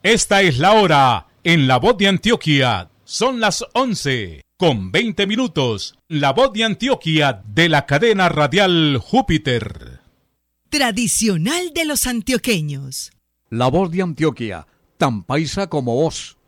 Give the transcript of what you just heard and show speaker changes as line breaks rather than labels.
Esta es la hora en La Voz de Antioquia. Son las 11:20. La Voz de Antioquia de la cadena radial Júpiter.
Tradicional de los antioqueños.
La Voz de Antioquia, tan paisa como vos.